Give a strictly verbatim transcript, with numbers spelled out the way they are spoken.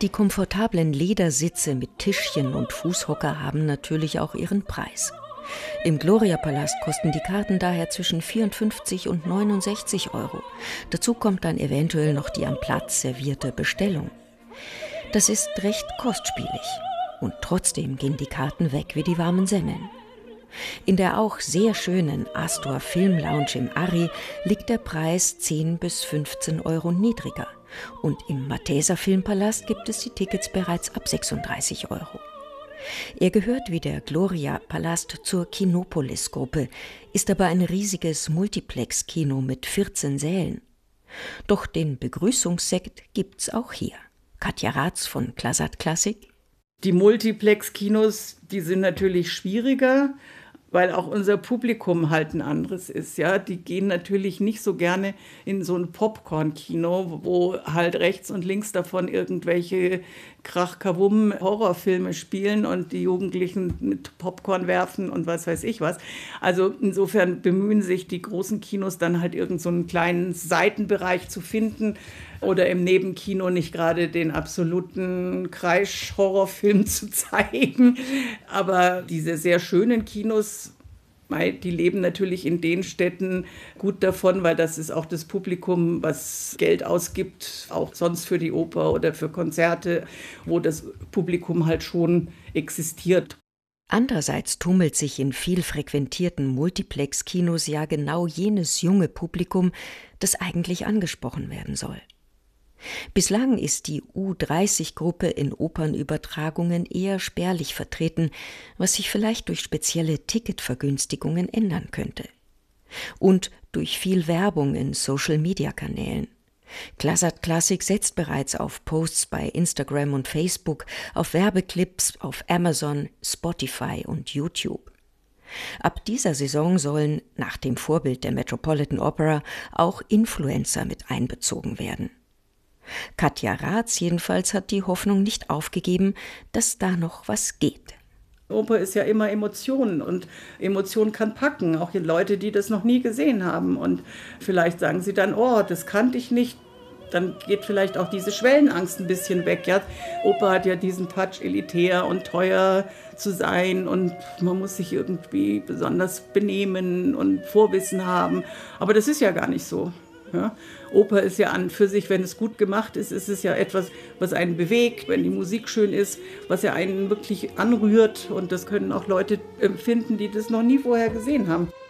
Die komfortablen Ledersitze mit Tischchen und Fußhocker haben natürlich auch ihren Preis. Im Gloria-Palast kosten die Karten daher zwischen vierundfünfzig und neunundsechzig Euro. Dazu kommt dann eventuell noch die am Platz servierte Bestellung. Das ist recht kostspielig. Und trotzdem gehen die Karten weg wie die warmen Semmeln. In der auch sehr schönen Astor Film Lounge im Arri liegt der Preis zehn bis fünfzehn Euro niedriger. Und im Malteser Filmpalast gibt es die Tickets bereits ab sechsunddreißig Euro. Er gehört wie der Gloria-Palast zur Kinopolis-Gruppe, ist aber ein riesiges Multiplex-Kino mit vierzehn Sälen. Doch den Begrüßungssekt gibt's auch hier. Katja Ratz von Klasat Klassik. Die Multiplex-Kinos, die sind natürlich schwieriger, weil auch unser Publikum halt ein anderes ist. Ja? Die gehen natürlich nicht so gerne in so ein Popcorn-Kino, wo halt rechts und links davon irgendwelche Krach-Kawum-Horrorfilme spielen und die Jugendlichen mit Popcorn werfen und was weiß ich was. Also insofern bemühen sich die großen Kinos dann halt irgend so einen kleinen Seitenbereich zu finden oder im Nebenkino nicht gerade den absoluten Kreisch-Horrorfilm zu zeigen. Aber diese sehr schönen Kinos, die leben natürlich in den Städten gut davon, weil das ist auch das Publikum, was Geld ausgibt, auch sonst für die Oper oder für Konzerte, wo das Publikum halt schon existiert. Andererseits tummelt sich in viel frequentierten Multiplex-Kinos ja genau jenes junge Publikum, das eigentlich angesprochen werden soll. Bislang ist die U dreißig Gruppe in Opernübertragungen eher spärlich vertreten, was sich vielleicht durch spezielle Ticketvergünstigungen ändern könnte. Und durch viel Werbung in Social-Media-Kanälen. Klasat Klassik setzt bereits auf Posts bei Instagram und Facebook, auf Werbeclips auf Amazon, Spotify und YouTube. Ab dieser Saison sollen, nach dem Vorbild der Metropolitan Opera, auch Influencer mit einbezogen werden. Katja Ratz jedenfalls hat die Hoffnung nicht aufgegeben, dass da noch was geht. Oper ist ja immer Emotionen und Emotion kann packen, auch die Leute, die das noch nie gesehen haben. Und vielleicht sagen sie dann, oh, das kannte ich nicht. Dann geht vielleicht auch diese Schwellenangst ein bisschen weg. Ja? Oper hat ja diesen Touch, elitär und teuer zu sein und man muss sich irgendwie besonders benehmen und Vorwissen haben. Aber das ist ja gar nicht so. Ja? Oper ist ja an für sich, wenn es gut gemacht ist, ist es ja etwas, was einen bewegt, wenn die Musik schön ist, was ja einen wirklich anrührt. Und das können auch Leute empfinden, die das noch nie vorher gesehen haben.